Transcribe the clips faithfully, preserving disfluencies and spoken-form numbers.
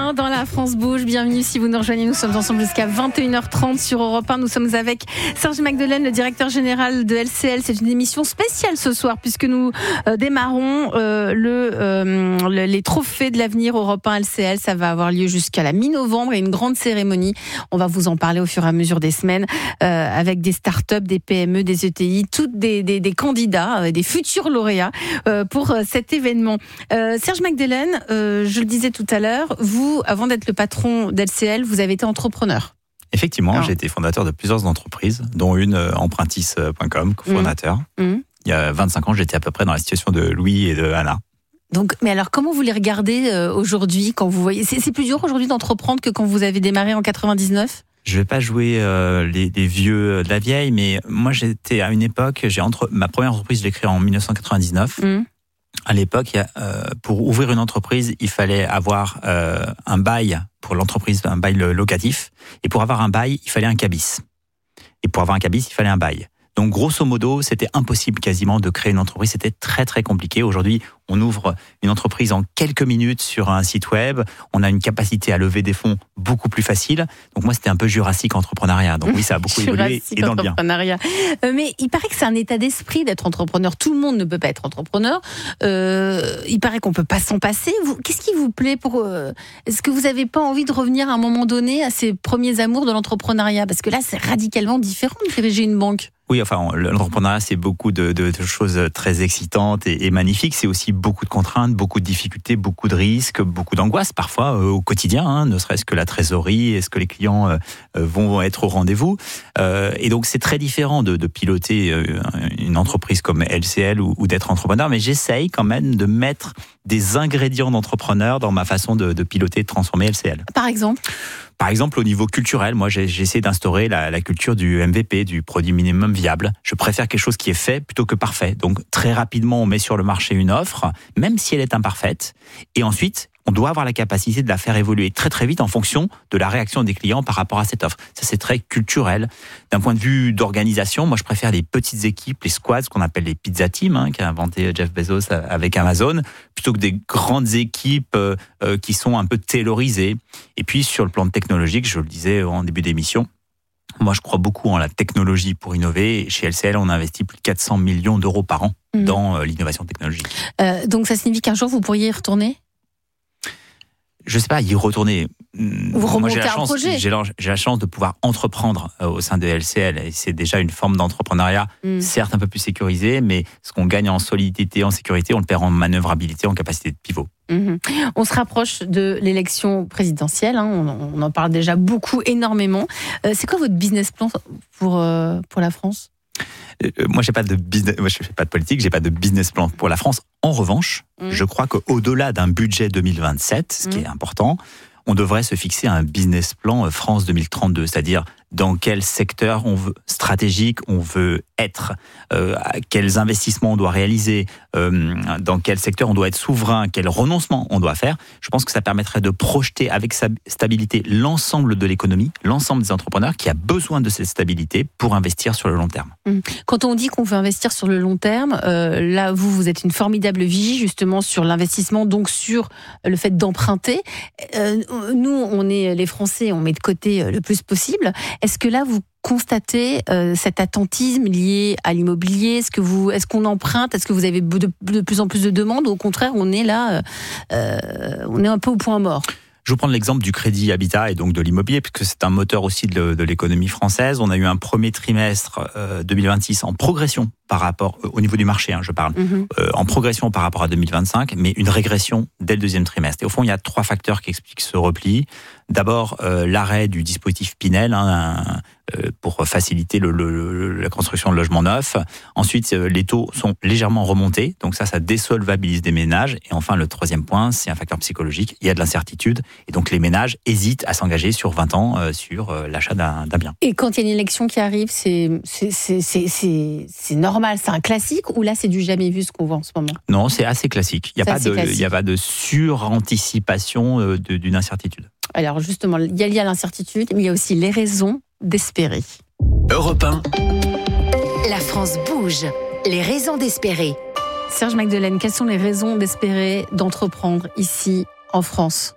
matin dans la France Bouge. Bienvenue si vous nous rejoignez. Nous sommes ensemble jusqu'à vingt et une heures trente sur Europe un. Nous sommes avec Serge Magdelaine, le directeur général de L C L. C'est une émission spéciale ce soir puisque nous euh, démarrons euh, le, euh, le, les trophées de l'avenir Europe un L C L. Ça va avoir lieu jusqu'à la mi-novembre et une grande cérémonie. On va vous en parler au fur et à mesure des semaines euh, avec des startups, des P M E, des E T I, toutes des, des, des candidats, euh, des futurs lauréats euh, pour euh, cet événement. Euh, Serge Magdelaine, euh, je le disais tout à l'heure, vous, avant d'être le patron d'L C L, vous avez été entrepreneur. Effectivement, Alors. j'ai été fondateur de plusieurs entreprises, dont une euh, empruntis point com, cofondateur. Mmh. Mmh. Il y a vingt-cinq ans, j'étais à peu près dans la situation de Louis et de Anna. Donc, mais alors, comment vous les regardez euh, aujourd'hui quand vous voyez c'est, c'est plus dur aujourd'hui d'entreprendre que quand vous avez démarré en quatre-vingt-dix-neuf ? Je vais pas jouer euh, les, les vieux de la vieille, mais moi j'étais à une époque, j'ai entre ma première entreprise, je l'ai créée en dix-neuf cent quatre-vingt-dix-neuf. Mmh. À l'époque, euh, pour ouvrir une entreprise, il fallait avoir euh, un bail pour l'entreprise, un bail locatif. Et pour avoir un bail, il fallait un cabis. Et pour avoir un cabis, il fallait un bail. Donc, grosso modo, c'était impossible quasiment de créer une entreprise. C'était très, très compliqué. Aujourd'hui, on ouvre une entreprise en quelques minutes sur un site web. On a une capacité à lever des fonds beaucoup plus facile. Donc, moi, c'était un peu jurassique entrepreneuriat. Donc, oui, ça a beaucoup évolué et dans le bien. Euh, mais il paraît que c'est un état d'esprit d'être entrepreneur. Tout le monde ne peut pas être entrepreneur. Euh, il paraît qu'on ne peut pas s'en passer. Vous, qu'est-ce qui vous plaît pour euh, Est-ce que vous n'avez pas envie de revenir à un moment donné à ces premiers amours de l'entrepreneuriat ? Parce que là, c'est radicalement différent de diriger une banque. Oui, enfin, l'entrepreneuriat, c'est beaucoup de, de, de choses très excitantes et, et magnifiques. C'est aussi beaucoup de contraintes, beaucoup de difficultés, beaucoup de risques, beaucoup d'angoisses parfois euh, au quotidien, hein, ne serait-ce que la trésorerie, est-ce que les clients euh, vont être au rendez-vous. Euh, et donc, c'est très différent de, de piloter euh, une entreprise comme L C L ou, ou d'être entrepreneur, mais j'essaye quand même de mettre des ingrédients d'entrepreneur dans ma façon de, de piloter, de transformer L C L. Par exemple ? Par exemple, au niveau culturel, moi, j'ai, j'ai essayé d'instaurer la, la culture du M V P, du produit minimum viable. Je préfère quelque chose qui est fait plutôt que parfait. Donc, très rapidement, on met sur le marché une offre, même si elle est imparfaite. Et ensuite, on doit avoir la capacité de la faire évoluer très très vite en fonction de la réaction des clients par rapport à cette offre. Ça, c'est très culturel. D'un point de vue d'organisation, moi, je préfère les petites équipes, les squads, ce qu'on appelle les pizza teams, hein, qu'a inventé Jeff Bezos avec Amazon, plutôt que des grandes équipes euh, euh, qui sont un peu taylorisées. Et puis, sur le plan technologique, je le disais en début d'émission, moi, je crois beaucoup en la technologie pour innover. Chez L C L, on investit plus de quatre cents millions d'euros par an mmh. dans euh, l'innovation technologique. Euh, donc, ça signifie qu'un jour, vous pourriez y retourner ? Je sais pas, y retourner. Vous remontez Moi, j'ai la un chance, projet. J'ai la, j'ai la chance de pouvoir entreprendre euh, au sein de L C L. Et c'est déjà une forme d'entrepreneuriat, mm. certes un peu plus sécurisé, mais ce qu'on gagne en solidité, en sécurité, on le perd en manœuvrabilité, en capacité de pivot. Mm-hmm. On se rapproche de l'élection présidentielle. Hein, on, on en parle déjà beaucoup, énormément. Euh, c'est quoi votre business plan pour, euh, pour la France ? Moi, j'ai pas de business, moi, je fais pas de politique, j'ai pas de business plan pour la France. En revanche, mmh. je crois qu'au-delà d'un budget deux mille vingt-sept, ce qui mmh. est important, on devrait se fixer un business plan France deux mille trente-deux, c'est-à-dire dans quel secteur on veut, stratégique on veut être, euh, quels investissements on doit réaliser, euh, dans quel secteur on doit être souverain, quel renoncement on doit faire. Je pense que ça permettrait de projeter avec sa stabilité l'ensemble de l'économie, l'ensemble des entrepreneurs qui a besoin de cette stabilité pour investir sur le long terme. Quand on dit qu'on veut investir sur le long terme, euh, là vous, vous êtes une formidable vigie justement sur l'investissement, donc sur le fait d'emprunter. Euh, nous, on est les Français, on met de côté le plus possible. Est-ce que là, vous constatez euh, cet attentisme lié à l'immobilier ? Est-ce que vous, est-ce qu'on emprunte ? Est-ce que vous avez de, de plus en plus de demandes ? Ou au contraire, on est là, euh, on est un peu au point mort. Je vais prendre l'exemple du crédit habitat et donc de l'immobilier, puisque c'est un moteur aussi de, de l'économie française. On a eu un premier trimestre euh, deux mille vingt-six en progression par rapport, euh, au niveau du marché, hein, je parle, mmh. euh, en progression par rapport à deux mille vingt-cinq, mais une régression dès le deuxième trimestre. Et au fond, il y a trois facteurs qui expliquent ce repli. D'abord, euh, l'arrêt du dispositif Pinel, hein, un, euh, pour faciliter le, le, la construction de logements neufs. Ensuite, euh, les taux sont légèrement remontés, donc ça, ça désolvabilise des ménages. Et enfin, le troisième point, c'est un facteur psychologique. Il y a de l'incertitude, et donc les ménages hésitent à s'engager sur vingt ans euh, sur euh, l'achat d'un, d'un bien. Et quand il y a une élection qui arrive, c'est, c'est, c'est, c'est, c'est, c'est normal, c'est un classique, ou là, c'est du jamais vu ce qu'on voit en ce moment ? Non, c'est assez classique. Il n'y a, a pas de suranticipation euh, de, d'une incertitude. Alors justement, il y a, il y a l'incertitude, mais il y a aussi les raisons d'espérer. Europe un. La France bouge. Les raisons d'espérer. Serge Magdelaine, quelles sont les raisons d'espérer d'entreprendre ici en France ?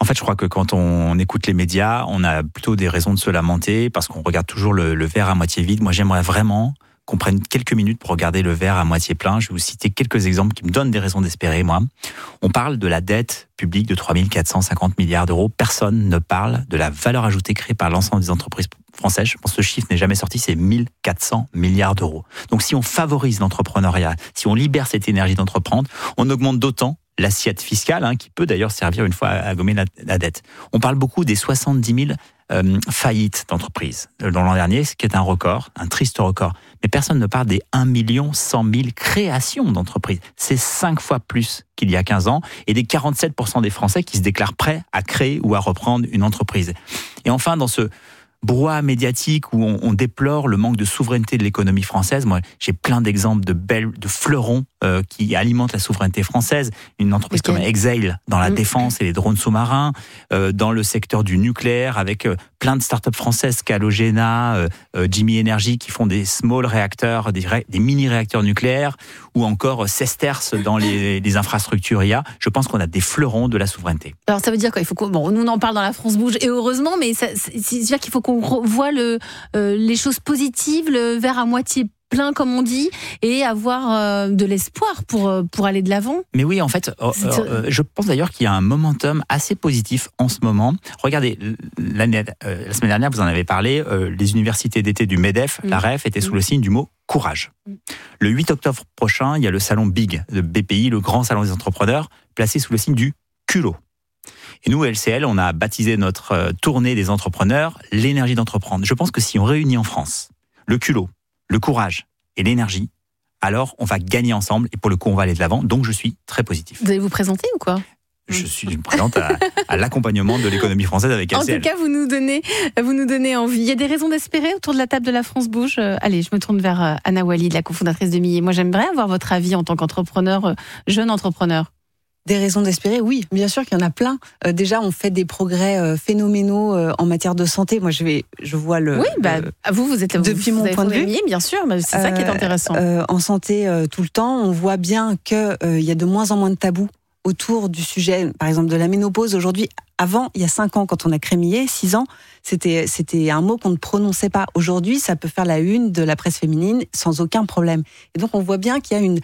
En fait, je crois que quand on écoute les médias, on a plutôt des raisons de se lamenter parce qu'on regarde toujours le, le verre à moitié vide. Moi, j'aimerais vraiment qu'on prenne quelques minutes pour regarder le verre à moitié plein. Je vais vous citer quelques exemples qui me donnent des raisons d'espérer, moi. On parle de la dette publique de trois mille quatre cent cinquante milliards d'euros. Personne ne parle de la valeur ajoutée créée par l'ensemble des entreprises françaises. Je pense que ce chiffre n'est jamais sorti, c'est mille quatre cents milliards d'euros. Donc si on favorise l'entrepreneuriat, si on libère cette énergie d'entreprendre, on augmente d'autant l'assiette fiscale, hein, qui peut d'ailleurs servir une fois à, à gommer la, la dette. On parle beaucoup des soixante-dix mille euh, faillites d'entreprises dans l'an dernier, ce qui est un record, un triste record. Mais personne ne parle des un million cent mille créations d'entreprises. C'est cinq fois plus qu'il y a quinze ans et des quarante-sept pour cent des Français qui se déclarent prêts à créer ou à reprendre une entreprise. Et enfin, dans ce brouhaha médiatique où on, on déplore le manque de souveraineté de l'économie française. Moi, j'ai plein d'exemples de belles, de fleurons euh, qui alimentent la souveraineté française. Une entreprise okay. comme Exail dans la mmh. défense et les drones sous-marins, euh, dans le secteur du nucléaire avec euh, plein de startups françaises, Calogena, euh, euh, Jimmy Energy qui font des small réacteurs, des, ré, des mini-réacteurs nucléaires, ou encore Sesterce dans les, les infrastructures I A. Je pense qu'on a des fleurons de la souveraineté. Alors ça veut dire quoi? Il faut qu'on, bon, nous on en parle dans la France Bouge et heureusement, mais ça, c'est-à-dire qu'il faut qu'on voit le, euh, les choses positives, le verre à moitié plein comme on dit, et avoir euh, de l'espoir pour, pour aller de l'avant. Mais oui, en fait, euh, euh, je pense d'ailleurs qu'il y a un momentum assez positif en ce moment. Regardez, l'année, euh, la semaine dernière, vous en avez parlé, euh, les universités d'été du MEDEF, mmh. la R E F, étaient sous mmh. le signe du mot courage. Mmh. Le huit octobre prochain, il y a le salon Big de B P I, le grand salon des entrepreneurs, placé sous le signe du culot. Et nous, L C L, on a baptisé notre euh, tournée des entrepreneurs l'énergie d'entreprendre. Je pense que si on réunit en France le culot, le courage et l'énergie, alors on va gagner ensemble et pour le coup, on va aller de l'avant. Donc, je suis très positif. Vous allez vous présenter ou quoi ? Je suis je me présente à, à l'accompagnement de l'économie française avec L C L. En tout cas, vous nous donnez, vous nous donnez envie. Il y a des raisons d'espérer autour de la table de la France Bouge. Allez, je me tourne vers Anna Walid, la cofondatrice de Millet. Moi, j'aimerais avoir votre avis en tant qu'entrepreneur, jeune entrepreneur. Des raisons d'espérer, oui, bien sûr qu'il y en a plein. Euh, déjà, on fait des progrès euh, phénoménaux euh, en matière de santé. Moi, je vais, je vois le. Oui, bah, le, vous, vous êtes là, depuis vous, mon vous point de vue, Millet, bien sûr, mais c'est euh, ça qui est intéressant. Euh, en santé, euh, tout le temps, on voit bien que il euh, y a de moins en moins de tabous autour du sujet, par exemple de la ménopause. Aujourd'hui, avant, il y a cinq ans, quand on a créé Millet, six ans, c'était c'était un mot qu'on ne prononçait pas. Aujourd'hui, ça peut faire la une de la presse féminine sans aucun problème. Et donc, on voit bien qu'il y a une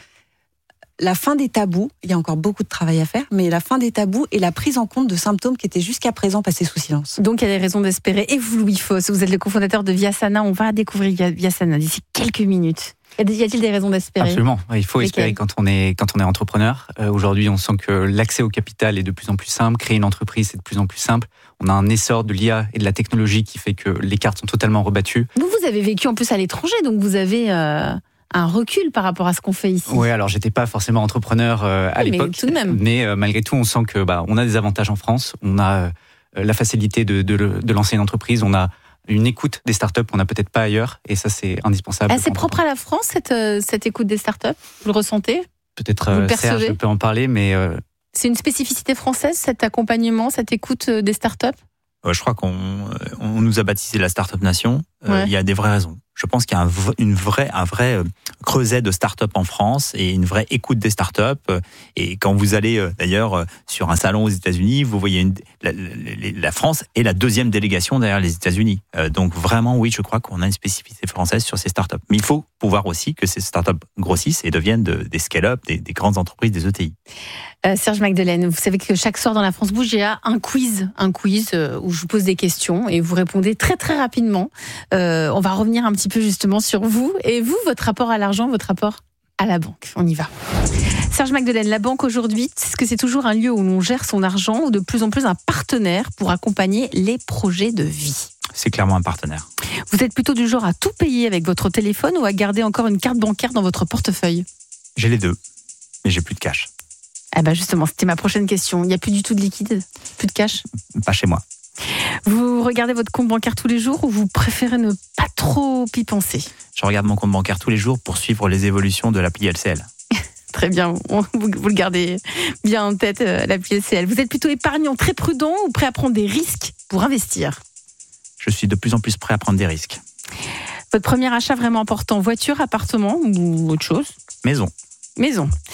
la fin des tabous, il y a encore beaucoup de travail à faire, mais la fin des tabous et la prise en compte de symptômes qui étaient jusqu'à présent passés sous silence. Donc il y a des raisons d'espérer. Et vous, Louis Fosse, vous êtes le cofondateur de Viasana. On va découvrir Viasana d'ici quelques minutes. Y a-t-il des raisons d'espérer ? Absolument. Il faut espérer quand on est quand on est entrepreneur. Euh, aujourd'hui, on sent que l'accès au capital est de plus en plus simple. Créer une entreprise, c'est de plus en plus simple. On a un essor de l'I A et de la technologie qui fait que les cartes sont totalement rebattues. Vous, vous avez vécu en plus à l'étranger, donc vous avez euh... un recul par rapport à ce qu'on fait ici. Oui, alors j'étais pas forcément entrepreneur euh, à oui, l'époque, mais tout de même. Mais euh, malgré tout, on sent que bah on a des avantages en France. On a euh, la facilité de, de de lancer une entreprise. On a une écoute des startups qu'on n'a peut-être pas ailleurs, et ça c'est indispensable. Ah, c'est propre à la France cette euh, cette écoute des startups. Vous le ressentez ? Peut-être euh, Serge peut en parler, mais euh... c'est une spécificité française, cet accompagnement, cette écoute des startups. Euh, je crois qu'on on nous a baptisé la Startup Nation. Euh, ouais. Il y a des vraies raisons. Je pense qu'il y a un, une vraie, un vrai creuset de start-up en France et une vraie écoute des start-up. Et quand vous allez d'ailleurs sur un salon aux États-Unis, vous voyez une, la, la, la France est la deuxième délégation derrière les États-Unis. Donc vraiment, oui, je crois qu'on a une spécificité française sur ces start-up. Mais il faut pouvoir aussi que ces start-up grossissent et deviennent de, des scale-up, des, des grandes entreprises, des E T I. Euh, Serge Magdelaine, vous savez que chaque soir dans la France Bouge, il y a un quiz, un quiz où je vous pose des questions et vous répondez très très rapidement. Euh, on va revenir un petit peu justement sur vous et vous, votre rapport à l'argent, votre rapport à la banque. On y va. Serge Magdelaine, la banque aujourd'hui, est-ce que c'est toujours un lieu où l'on gère son argent ou de plus en plus un partenaire pour accompagner les projets de vie ? C'est clairement un partenaire. Vous êtes plutôt du genre à tout payer avec votre téléphone ou à garder encore une carte bancaire dans votre portefeuille ? J'ai les deux, mais j'ai plus de cash. Ah bah justement, c'était ma prochaine question. Il n'y a plus du tout de liquide ? Plus de cash ? Pas chez moi. Vous regardez votre compte bancaire tous les jours ou vous préférez ne pas trop y penser ? Je regarde mon compte bancaire tous les jours pour suivre les évolutions de l'appli L C L. Très bien, vous, vous le gardez bien en tête, euh, l'appli L C L. Vous êtes plutôt épargnant, très prudent ou prêt à prendre des risques pour investir ? Je suis de plus en plus prêt à prendre des risques. Votre premier achat vraiment important, voiture, appartement ou autre chose ? Maison. Maison.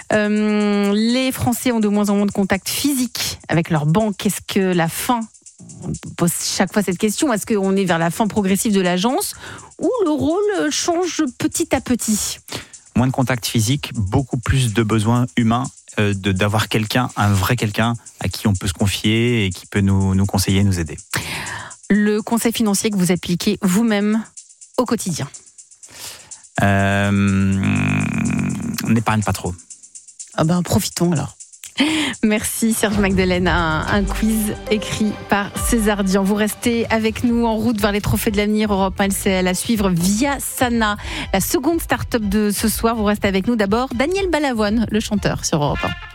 Euh, les Français ont de moins en moins de contact physique avec leur banque. Est-ce que la fin, on pose chaque fois cette question, est-ce qu'on est vers la fin progressive de l'agence ou le rôle change petit à petit ? Moins de contact physique, beaucoup plus de besoins humains, euh, de, d'avoir quelqu'un, un vrai quelqu'un à qui on peut se confier et qui peut nous, nous conseiller, nous aider. Le conseil financier que vous appliquez vous-même au quotidien ? euh, On n'épargne pas trop. Ah ben, profitons alors. Merci Serge Magdelaine, un, un quiz écrit par César Dian. Vous restez avec nous en route vers les trophées de l'avenir Europe un L C L à suivre via Sana, la seconde start-up de ce soir. Vous restez avec nous d'abord Daniel Balavoine, le chanteur sur Europe un.